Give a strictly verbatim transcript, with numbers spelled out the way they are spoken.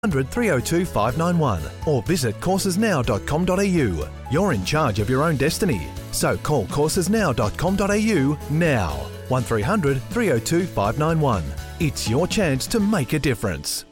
hundred, three oh two, five nine one or visit courses now dot com dot a u. You're in charge of your own destiny, so call courses now dot com dot a u now. one three hundred, three oh two, five nine one. It's your chance to make a difference.